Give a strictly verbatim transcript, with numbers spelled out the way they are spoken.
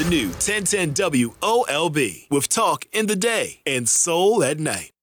The new ten ten W O L B with talk in the day and soul at night.